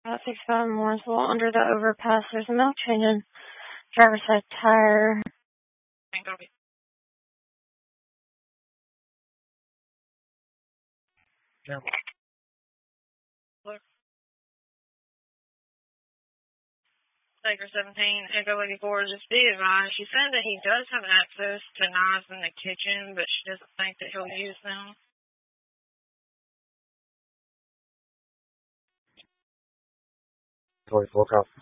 About 65 Mooresville, under the overpass. There's a milk change in driver's side tire. Yeah. Baker 17, Echo 84, just be advised. She said that he does have access to knives in the kitchen, but she doesn't think that he'll use them. 24 cop.